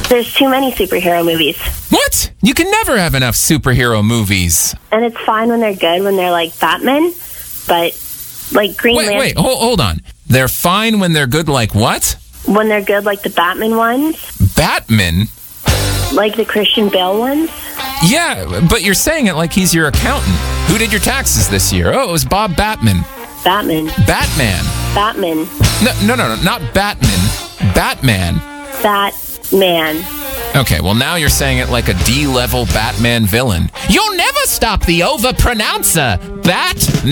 There's too many superhero movies. What? You can never have enough superhero movies. And it's fine when they're good, when they're like Batman, but like Green Lantern. Wait, hold on. They're fine when they're good like what? When they're good like the Batman ones. Batman? Like the Christian Bale ones. Yeah, but you're saying it like he's your accountant. Who did your taxes this year? Oh, it was Bob Batman. Batman. Batman. Batman. No, not Batman. Batman. Batman. Okay, well now you're saying it like a D-level Batman villain. You'll never stop the overpronouncer.